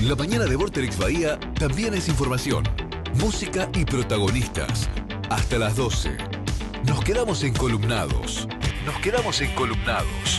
La mañana de Vorterix Bahía también es información, música y protagonistas. Hasta las 12. Nos quedamos encolumnados. Nos quedamos encolumnados.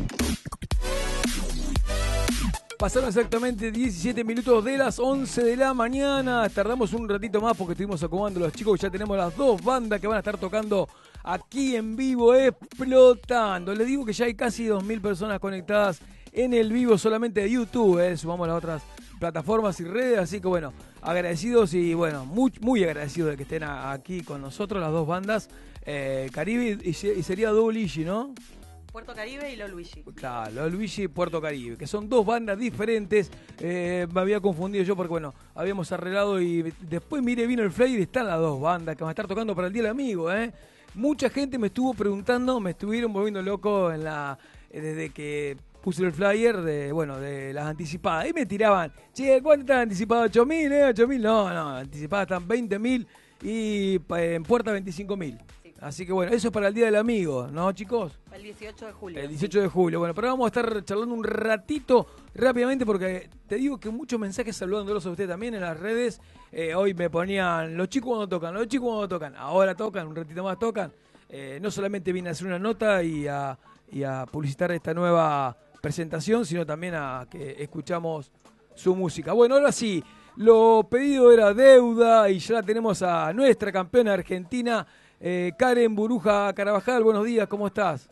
Pasaron exactamente 17 minutos de las 11 de la mañana. Tardamos un ratito más porque estuvimos acomodando a los chicos. Ya tenemos las dos bandas que van a estar tocando aquí en vivo, explotando. Les digo que ya hay casi 2.000 personas conectadas en el vivo solamente de YouTube. Sumamos las otras plataformas y redes. Así que bueno, agradecidos y bueno, muy agradecidos de que estén aquí con nosotros las dos bandas. Caribe y sería Double Easy, ¿no? Puerto Caribe y Lo Luigi. Claro, Lo Luigi y Puerto Caribe, que son dos bandas diferentes. Me había confundido yo porque, bueno, habíamos arreglado y después vino el flyer y están las dos bandas que van a estar tocando para el Día del Amigo, Mucha gente me estuvo preguntando, me estuvieron volviendo loco desde que puse el flyer de las anticipadas. Y me tiraban, che, ¿cuánto están anticipadas? ¿8.000, 8.000? No, anticipadas están 20.000 y en puerta 25.000. Así que bueno, eso es para el Día del Amigo, ¿no, chicos? El 18 de julio. El 18 de julio. Bueno, pero vamos a estar charlando un ratito rápidamente porque te digo que muchos mensajes saludándolos a usted también en las redes. Hoy me ponían, los chicos cuando tocan. Ahora tocan, un ratito más tocan. No solamente vine a hacer una nota y a publicitar esta nueva presentación, sino también a que escuchamos su música. Bueno, ahora sí, lo pedido era deuda y ya la tenemos a nuestra campeona argentina, Karen Buruja Carabajal. Buenos días, ¿cómo estás?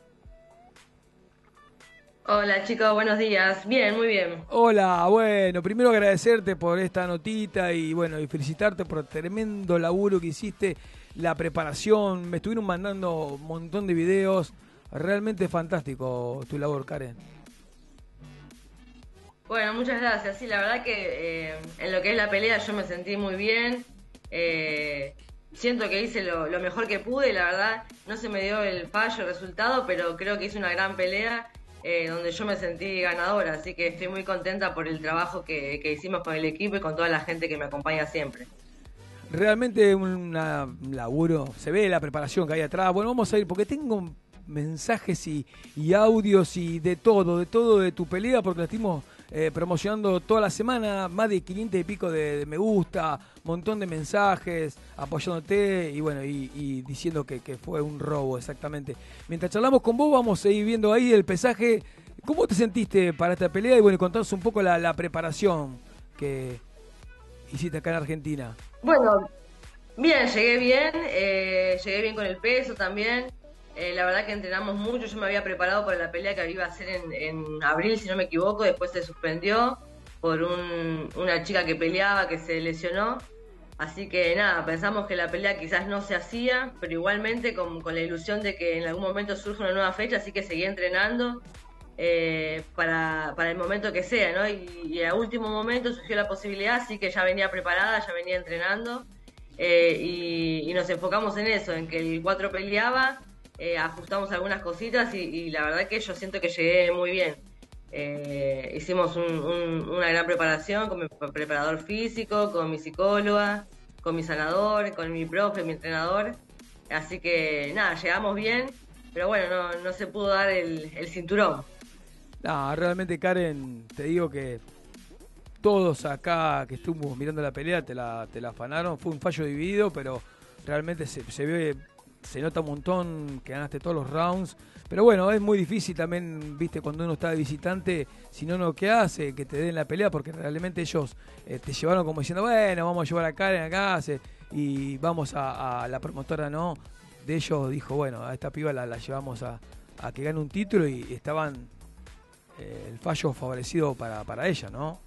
Hola chicos, buenos días. Bien, muy bien. Hola, bueno, primero agradecerte por esta notita y bueno, y felicitarte por el tremendo laburo que hiciste, la preparación, me estuvieron mandando un montón de videos, realmente fantástico tu labor, Karen. Bueno, muchas gracias. Sí, la verdad que en lo que es la pelea yo me sentí muy bien. Siento que hice lo mejor que pude, la verdad no se me dio el fallo, el resultado, pero creo que hice una gran pelea donde yo me sentí ganadora, así que estoy muy contenta por el trabajo que hicimos con el equipo y con toda la gente que me acompaña siempre. Realmente un laburo, se ve la preparación que hay atrás. Bueno, vamos a ir, porque tengo mensajes y audios y de todo de tu pelea, porque la estuvimos promocionando toda la semana, más de 500 y pico de me gusta, montón de mensajes apoyándote y bueno, y diciendo que fue un robo exactamente. Mientras charlamos con vos vamos a ir viendo ahí el pesaje. ¿Cómo te sentiste para esta pelea? Y bueno, contanos un poco la preparación que hiciste acá en Argentina. Bueno, bien, llegué bien con el peso también. La verdad que entrenamos mucho, yo me había preparado para la pelea que iba a hacer en abril, si no me equivoco, después se suspendió por una chica que peleaba, que se lesionó, así que nada, pensamos que la pelea quizás no se hacía, pero igualmente con la ilusión de que en algún momento surja una nueva fecha, así que seguí entrenando para el momento que sea, ¿no? Y a último momento surgió la posibilidad, así que ya venía preparada, ya venía entrenando, y nos enfocamos en eso, en que el 4 peleaba. Ajustamos algunas cositas y la verdad que yo siento que llegué muy bien. Hicimos una gran preparación con mi preparador físico, con mi psicóloga, con mi sanador, con mi profe, mi entrenador. Así que nada, llegamos bien, pero bueno, no se pudo dar el cinturón. No, realmente Karen, te digo que todos acá que estuvimos mirando la pelea te la afanaron, fue un fallo dividido, pero realmente se ve... Se nota un montón que ganaste todos los rounds. Pero bueno, es muy difícil también, viste, cuando uno está de visitante, si no, ¿qué hace? Que te den la pelea, porque realmente ellos te llevaron como diciendo, bueno, vamos a llevar a Karen acá, y vamos a la promotora, ¿no? De ellos dijo, bueno, a esta piba la llevamos a que gane un título y estaban el fallo favorecido para ella, ¿no?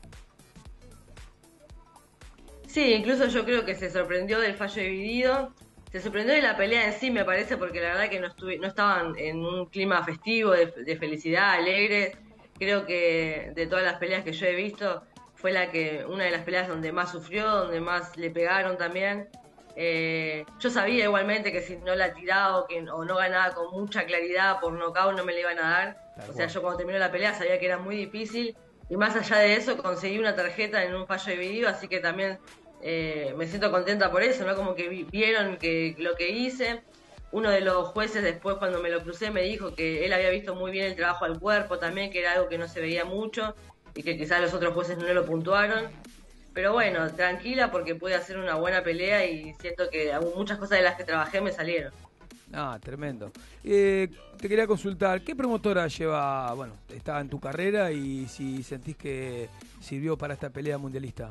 Sí, incluso yo creo que se sorprendió del fallo dividido. Se sorprendió de la pelea en sí, me parece, porque la verdad que no estaban en un clima festivo, de felicidad, alegre. Creo que de todas las peleas que yo he visto, fue una de las peleas donde más sufrió, donde más le pegaron también. Yo sabía igualmente que si no la tiraba o no ganaba con mucha claridad por nocaut no me la iban a dar. O sea, yo cuando terminó la pelea sabía que era muy difícil. Y más allá de eso, conseguí una tarjeta en un fallo dividido, así que también... me siento contenta por eso, ¿no? Como que vieron que lo que hice. Uno de los jueces después cuando me lo crucé me dijo que él había visto muy bien el trabajo al cuerpo también, que era algo que no se veía mucho, y que quizás los otros jueces no lo puntuaron. Pero bueno, tranquila porque pude hacer una buena pelea y siento que muchas cosas de las que trabajé me salieron. Ah, tremendo. Te quería consultar, ¿qué promotora estaba en tu carrera y si sentís que sirvió para esta pelea mundialista?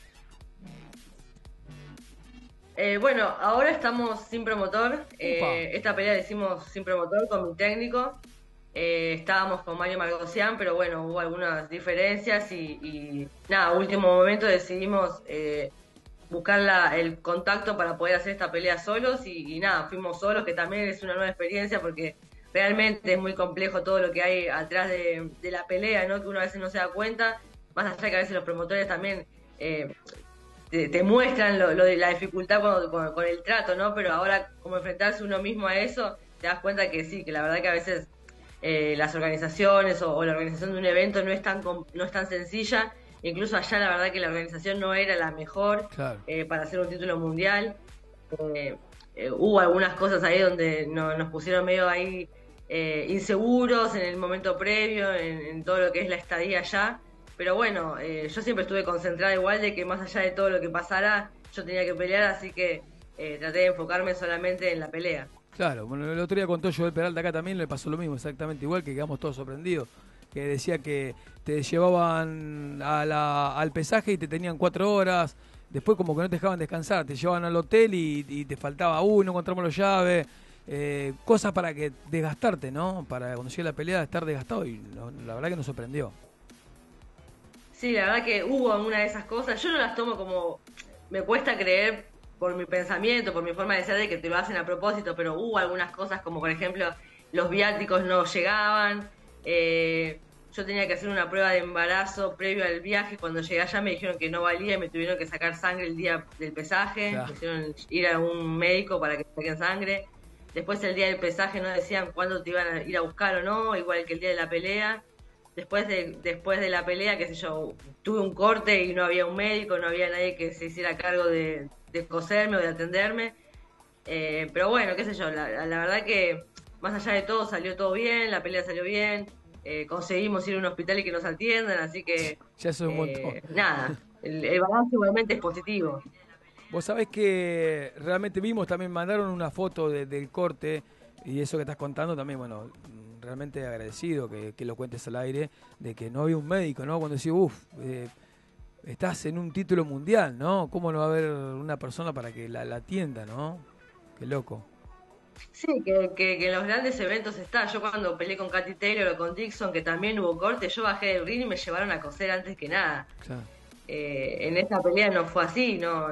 Bueno, ahora estamos sin promotor. Esta pelea la hicimos sin promotor con mi técnico. Estábamos con Mario Margocián, pero bueno, hubo algunas diferencias y nada, último momento decidimos buscar el contacto para poder hacer esta pelea solos y nada, fuimos solos, que también es una nueva experiencia porque realmente es muy complejo todo lo que hay atrás de la pelea, ¿no? Que uno a veces no se da cuenta, más allá que a veces los promotores también te muestran lo de la dificultad con el trato, ¿no? Pero ahora como enfrentarse uno mismo a eso, te das cuenta que sí, que la verdad que a veces las organizaciones o la organización de un evento no es tan sencilla. Incluso allá la verdad que la organización no era la mejor, claro, para hacer un título mundial. Hubo algunas cosas ahí donde nos pusieron medio ahí inseguros en el momento previo, en todo lo que es la estadía allá. Pero bueno, yo siempre estuve concentrada igual de que más allá de todo lo que pasara, yo tenía que pelear, así que traté de enfocarme solamente en la pelea. Claro, bueno, el otro día contó Joel Peralta acá también, le pasó lo mismo, exactamente igual, que quedamos todos sorprendidos. Que decía que te llevaban al pesaje y te tenían 4 horas, después como que no te dejaban descansar, te llevaban al hotel y te faltaba no encontramos las llaves, cosas para que desgastarte, ¿no? Para cuando llegue la pelea estar desgastado y la verdad que nos sorprendió. Sí, la verdad que hubo una de esas cosas, yo no las tomo como, me cuesta creer por mi pensamiento, por mi forma de ser de que te lo hacen a propósito, pero hubo algunas cosas como por ejemplo los viáticos no llegaban. Yo tenía que hacer una prueba de embarazo previo al viaje. Cuando llegué allá me dijeron que no valía y me tuvieron que sacar sangre el día del pesaje. Me hicieron ir a un médico para que me saquen sangre. Después el día del pesaje no decían cuándo te iban a ir a buscar o no, igual que el día de la pelea. Después de la pelea, qué sé yo, tuve un corte y no había un médico, no había nadie que se hiciera cargo de coserme o de atenderme. Pero bueno, qué sé yo, la verdad que más allá de todo salió todo bien, la pelea salió bien. Conseguimos ir a un hospital y que nos atiendan, así que ya eso es un montón. Nada, el balance igualmente es positivo. Vos sabés que realmente vimos, también mandaron una foto del corte y eso que estás contando también, bueno, realmente agradecido que lo cuentes al aire, de que no había un médico, ¿no? Cuando decís, estás en un título mundial, ¿no? ¿Cómo no va a haber una persona para que la atienda, ¿no? Qué loco. Sí, que en los grandes eventos está. Yo cuando peleé con Katy Taylor o con Dixon, que también hubo corte, yo bajé del ring y me llevaron a coser antes que nada. Claro. En esta pelea no fue así, no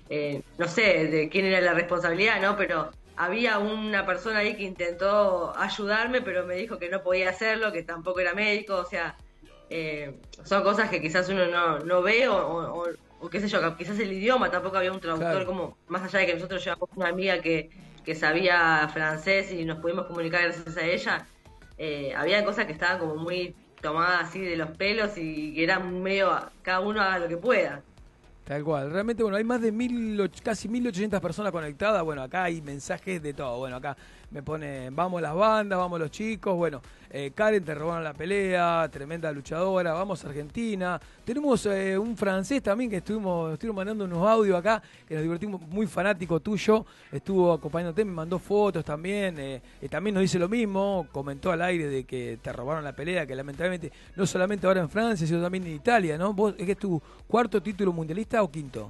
sé de quién era la responsabilidad, ¿no? Pero había una persona ahí que intentó ayudarme, pero me dijo que no podía hacerlo, que tampoco era médico, o sea, son cosas que quizás uno no ve o qué sé yo, quizás el idioma, tampoco había un traductor, claro, como más allá de que nosotros llevamos una amiga que sabía francés y nos pudimos comunicar gracias a ella, había cosas que estaban como muy tomadas así de los pelos y que eran medio cada uno haga lo que pueda. Tal cual. Realmente, bueno, hay más de casi 1.800 personas conectadas. Bueno, acá hay mensajes de todo. Bueno, acá me ponen, vamos las bandas, vamos los chicos. Bueno, Karen, te robaron la pelea, tremenda luchadora, vamos a Argentina. Tenemos un francés también que estuvimos mandando unos audios acá, que nos divertimos, muy fanático tuyo. Estuvo acompañándote, me mandó fotos también. También nos dice lo mismo, comentó al aire de que te robaron la pelea, que lamentablemente no solamente ahora en Francia, sino también en Italia, ¿no? ¿Vos es que es tu cuarto título mundialista o quinto?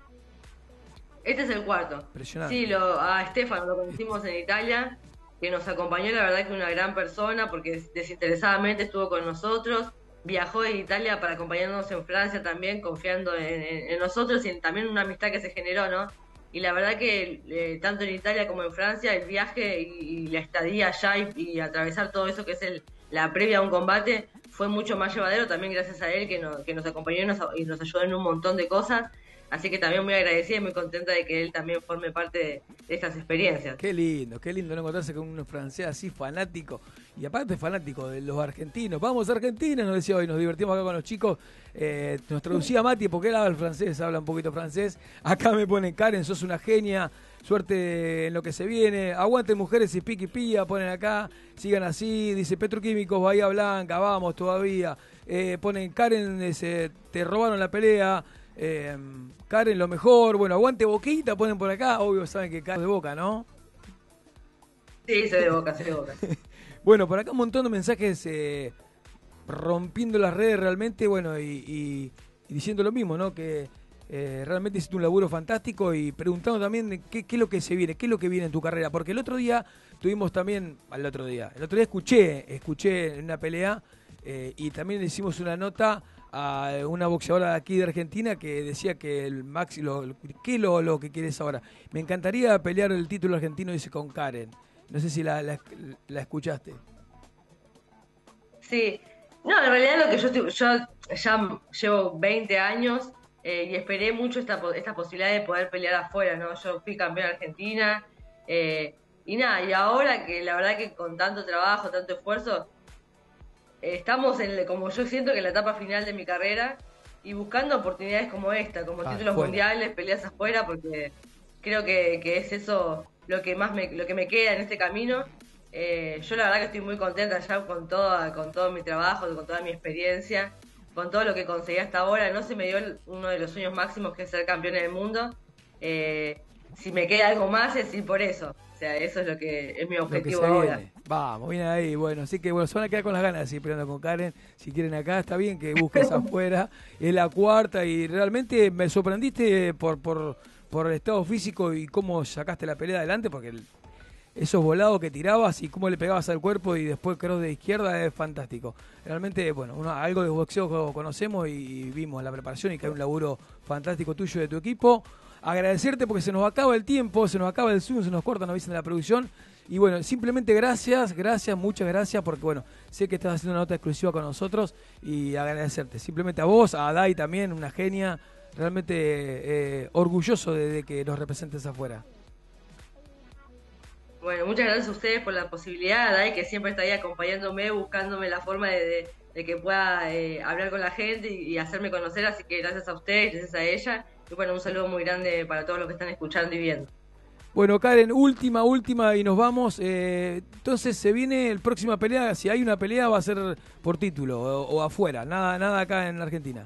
Este es el cuarto. Impresionante. Sí, a Estefano lo conocimos en Italia, que nos acompañó, la verdad que una gran persona, porque desinteresadamente estuvo con nosotros, viajó de Italia para acompañarnos en Francia también, confiando en nosotros y también una amistad que se generó, ¿no? Y la verdad que tanto en Italia como en Francia, el viaje y la estadía allá y atravesar todo eso que es la previa a un combate, fue mucho más llevadero, también gracias a él que nos acompañó y nos ayudó en un montón de cosas. Así que también muy agradecida y muy contenta de que él también forme parte de estas experiencias. Qué lindo no encontrarse con un francés así fanático, y aparte fanático de los argentinos. Vamos Argentina, nos decía hoy, nos divertimos acá con los chicos. Nos traducía Mati porque él habla el francés, habla un poquito francés. Acá me ponen: Karen, sos una genia, suerte en lo que se viene, aguanten mujeres y piqui pía, ponen acá, sigan así. Dice Petroquímicos Bahía Blanca, vamos todavía. Ponen: Karen, te robaron la pelea. Karen, lo mejor. Bueno, aguante Boquita, ponen por acá. Obvio, saben que Karen de Boca, ¿no? Sí, soy de Boca, soy de Boca. Bueno, por acá un montón de mensajes rompiendo las redes realmente, bueno, y diciendo lo mismo, ¿no? Que realmente hiciste un laburo fantástico, y preguntando también qué es lo que se viene, qué es lo que viene en tu carrera. Porque el otro día tuvimos también, el otro día escuché en una pelea, y también le hicimos una nota a una boxeadora de aquí de Argentina que decía que el Maxi, ¿qué es lo que quieres ahora? Me encantaría pelear el título argentino, dice, con Karen. No sé si la escuchaste. Sí, no, en realidad lo que yo ya llevo 20 años y esperé mucho esta posibilidad de poder pelear afuera, ¿no? Yo fui campeona argentina y nada, y ahora que la verdad que con tanto trabajo, tanto esfuerzo, estamos como yo siento que en la etapa final de mi carrera y buscando oportunidades como esta, como títulos mundiales, peleas afuera, porque creo que es eso lo que me queda en este camino. Yo la verdad que estoy muy contenta ya con todo mi trabajo, con toda mi experiencia, con todo lo que conseguí hasta ahora. No se me dio uno de los sueños máximos, que es ser campeona del mundo. Si me queda algo más es ir por eso. O sea, eso es lo que es mi objetivo ahora. Viene. Vamos, viene ahí. Bueno, así que bueno, se van a quedar con las ganas de seguir peleando con Karen. Si quieren acá, está bien que busques afuera. Es la cuarta y realmente me sorprendiste por el estado físico y cómo sacaste la pelea adelante, porque esos volados que tirabas y cómo le pegabas al cuerpo y después cross de izquierda es fantástico. Realmente, bueno, algo de boxeo conocemos y vimos la preparación, y que hay un laburo fantástico tuyo, de tu equipo. Agradecerte porque se nos acaba el tiempo, se nos acaba el Zoom, se nos corta, nos dicen de la producción. Y bueno, simplemente gracias, muchas gracias, porque bueno, sé que estás haciendo una nota exclusiva con nosotros, y agradecerte. Simplemente a vos, a Dai también, una genia, realmente orgulloso de que nos representes afuera. Bueno, muchas gracias a ustedes por la posibilidad, Dai, que siempre está ahí acompañándome, buscándome la forma de que pueda hablar con la gente y hacerme conocer, así que gracias a ustedes, gracias a ella. Y bueno, un saludo muy grande para todos los que están escuchando y viendo. Bueno, Karen, última y nos vamos. Entonces se viene el próxima pelea. Si hay una pelea, va a ser por título o afuera. Nada acá en la Argentina.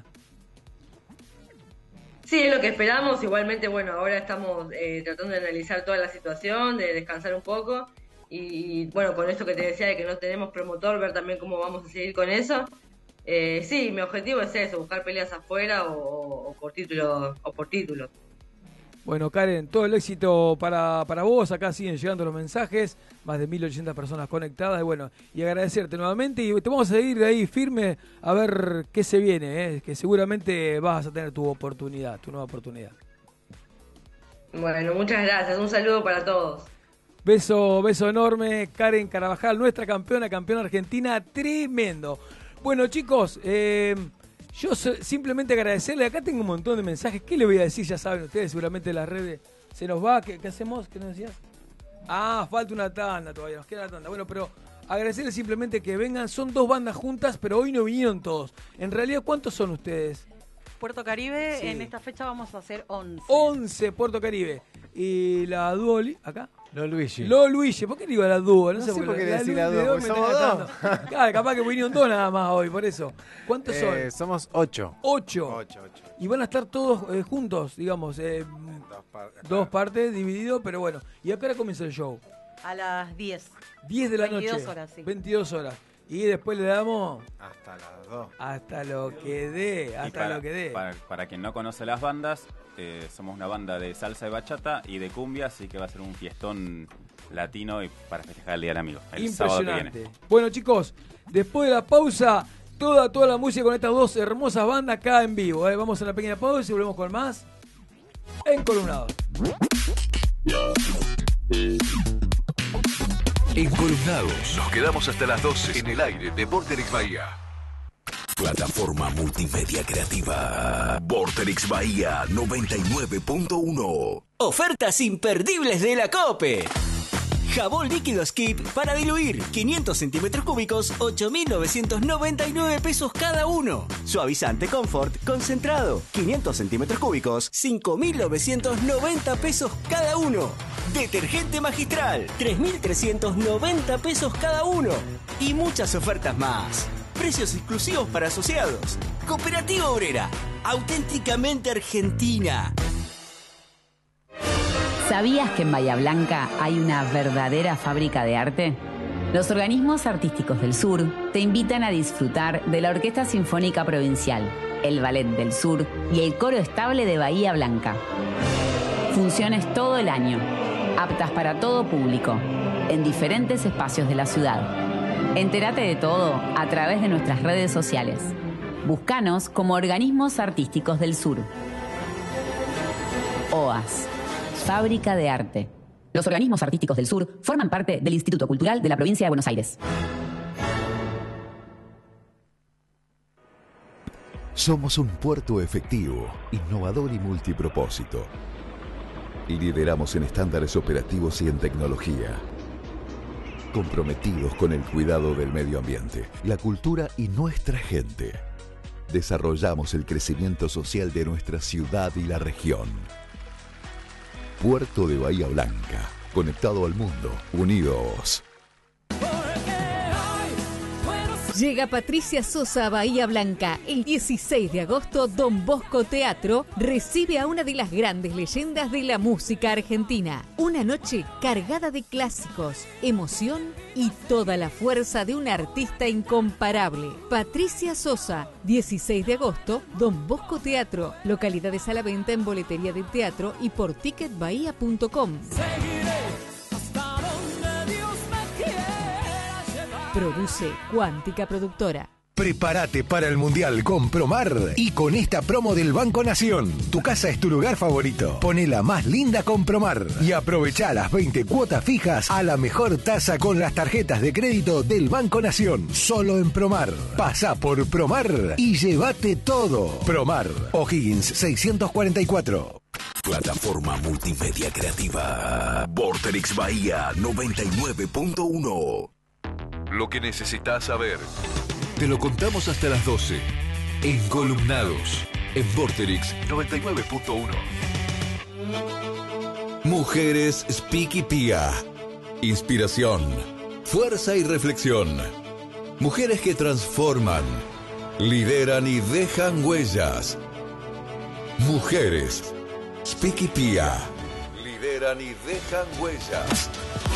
Sí, es lo que esperamos. Igualmente, bueno, ahora estamos tratando de analizar toda la situación, de descansar un poco. Y bueno, con esto que te decía de que no tenemos promotor, ver también cómo vamos a seguir con eso. Sí, mi objetivo es eso, buscar peleas afuera o por título. Bueno, Karen, todo el éxito para vos. Acá siguen llegando los mensajes, más de 1.800 personas conectadas. Y bueno, y agradecerte nuevamente, y te vamos a seguir ahí firme a ver qué se viene, que seguramente vas a tener tu nueva oportunidad. Bueno, muchas gracias, un saludo para todos. Beso enorme, Karen Carabajal, nuestra campeona argentina, tremendo. Bueno, chicos, yo simplemente agradecerle. Acá tengo un montón de mensajes. ¿Qué le voy a decir? Ya saben ustedes, seguramente las redes se nos va. ¿Qué hacemos? ¿Qué nos decías? Falta una tanda todavía, nos queda la tanda. Bueno, pero agradecerle simplemente que vengan. Son 2 bandas juntas, pero hoy no vinieron todos. En realidad, ¿cuántos son ustedes? Puerto Caribe, sí. En esta fecha vamos a hacer 11. 11 Puerto Caribe. Y la dúo, acá. Lo Luigi. ¿Por qué le iba a la dúo? No sé por qué decir la dúo, porque somos 2. Claro, capaz que vinieron 2 nada más hoy, por eso. ¿Cuántos son? Somos 8. 8. Y van a estar todos juntos, digamos, dos partes divididos, pero bueno. ¿Y a qué hora comienza el show? A las 10. 10 de la 22 noche. horas, sí. 22 horas. Y después le damos... Hasta las 2. Hasta lo que dé, Para quien no conoce las bandas, somos una banda de salsa y bachata y de cumbia, así que va a ser un fiestón latino y para festejar el Día del Amigo, el sábado que viene. Bueno, chicos, después de la pausa, toda la música con estas 2 hermosas bandas acá en vivo. Vamos a una pequeña pausa y volvemos con más en Columnados. En Columnados nos quedamos hasta las 12 en el aire de Vorterix Bahía. Plataforma multimedia creativa. Vorterix Bahía 99.1. Ofertas imperdibles de la COPE. Jabón líquido Skip para diluir, 500 centímetros cúbicos, 8.999 pesos cada uno. Suavizante Comfort concentrado, 500 centímetros cúbicos, 5.990 pesos cada uno. Detergente Magistral, 3.390 pesos cada uno. Y muchas ofertas más. Precios exclusivos para asociados. Cooperativa Obrera, auténticamente argentina. ¿Sabías que en Bahía Blanca hay una verdadera fábrica de arte? Los organismos artísticos del sur te invitan a disfrutar de la Orquesta Sinfónica Provincial, el Ballet del Sur y el Coro Estable de Bahía Blanca. Funciones todo el año, aptas para todo público, en diferentes espacios de la ciudad. Entérate de todo a través de nuestras redes sociales. Búscanos como Organismos Artísticos del Sur. OAS. Fábrica de Arte. Los organismos artísticos del sur forman parte del Instituto Cultural de la Provincia de Buenos Aires. Somos un puerto efectivo, innovador y multipropósito. Lideramos en estándares operativos y en tecnología. Comprometidos con el cuidado del medio ambiente, la cultura y nuestra gente. Desarrollamos el crecimiento social de nuestra ciudad y la región. Puerto de Bahía Blanca, conectado al mundo, unidos. Llega Patricia Sosa a Bahía Blanca. El 16 de agosto, Don Bosco Teatro recibe a una de las grandes leyendas de la música argentina. Una noche cargada de clásicos, emoción y toda la fuerza de un artista incomparable. Patricia Sosa, 16 de agosto, Don Bosco Teatro. Localidades a la venta en boletería del teatro y por ticketbahía.com. Produce Cuántica Productora. Prepárate para el Mundial con Promar y con esta promo del Banco Nación. Tu casa es tu lugar favorito. Ponela más linda con Promar y aprovecha las 20 cuotas fijas a la mejor tasa con las tarjetas de crédito del Banco Nación. Solo en Promar. Pasa por Promar y llévate todo. Promar. O'Higgins 644. Plataforma multimedia creativa. Vorterix Bahía 99.1. Lo que necesitas saber. Te lo contamos hasta las 12. En Columnados. En Vorterix 99.1. Mujeres Speaky Pía. Inspiración. Fuerza y reflexión. Mujeres que transforman. Lideran y dejan huellas. Mujeres Speaky Pía. Lideran y dejan huellas.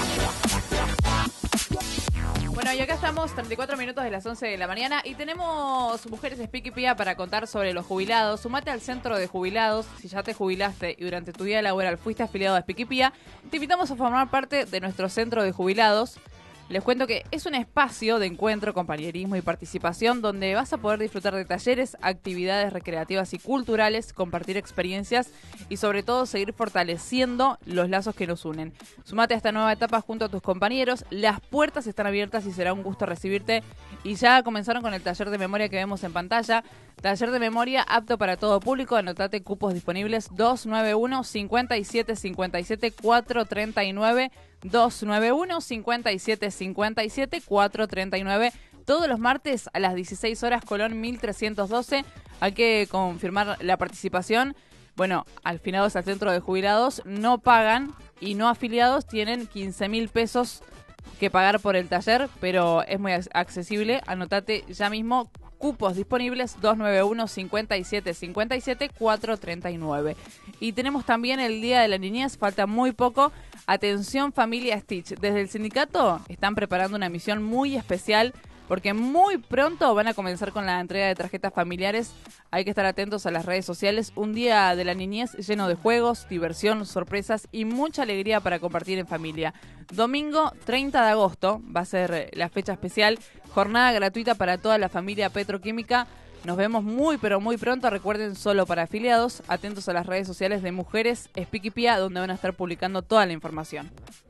Bueno, y acá estamos, 34 minutos de las 11 de la mañana, y tenemos Mujeres Speaky Pía para contar sobre los jubilados. Sumate al centro de jubilados. Si ya te jubilaste y durante tu vida laboral fuiste afiliado a Speaky Pía, te invitamos a formar parte de nuestro centro de jubilados. Les cuento que es un espacio de encuentro, compañerismo y participación donde vas a poder disfrutar de talleres, actividades recreativas y culturales, compartir experiencias y sobre todo seguir fortaleciendo los lazos que nos unen. Sumate a esta nueva etapa junto a tus compañeros. Las puertas están abiertas y será un gusto recibirte. Y ya comenzaron con el taller de memoria que vemos en pantalla. Taller de memoria apto para todo público. Anotate cupos disponibles 291-5757-439. 291-5757-439. Todos los martes a las 16 horas, Colón 1312. Hay que confirmar la participación. Bueno, afiliados al centro de jubilados no pagan y no afiliados tienen 15.000 pesos que pagar por el taller, pero es muy accesible. Anotate ya mismo. Cupos disponibles 291-5757-439. Y tenemos también el Día de la Niñez, falta muy poco. Atención familia Stitch. Desde el sindicato están preparando una misión muy especial porque muy pronto van a comenzar con la entrega de tarjetas familiares. Hay que estar atentos a las redes sociales. Un Día de la Niñez lleno de juegos, diversión, sorpresas y mucha alegría para compartir en familia. Domingo 30 de agosto va a ser la fecha especial. Jornada gratuita para toda la familia petroquímica. Nos vemos muy pero muy pronto. Recuerden, solo para afiliados. Atentos a las redes sociales de Mujeres Speaky Pía, donde van a estar publicando toda la información.